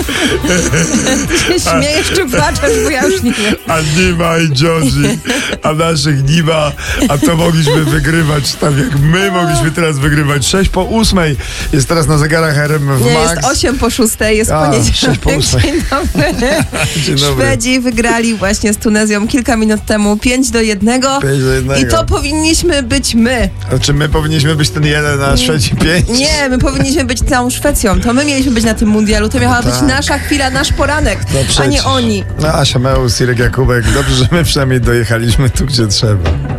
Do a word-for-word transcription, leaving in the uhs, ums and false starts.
Ty się śmiejesz czy płaczesz, bo ja już nie wiem. A Nima i Josie, a naszych Nima, a to mogliśmy wygrywać, tak jak my mogliśmy teraz wygrywać. sześć po ósmej jest teraz na zegarach R M F Nie, Max. jest osiem po szóstej, jest A, poniedziałek. sześć po ósmej. Dzień dobry. Dzień dobry. Szwedzi wygrali właśnie z Tunezją kilka minut temu pięć do jednego. pięć do jednego. I to powinniśmy być my. Czy my powinniśmy być ten jeden, a Szwedzi pięć? Nie, my powinniśmy być całą Szwecją. To my mieliśmy być na tym mundialu. To miała być tak. nasza chwila, nasz poranek, No a nie przecież. oni. No Asia Meus, Irek Jakubek. Dobrze, że my przynajmniej dojechaliśmy tu, gdzie trzeba.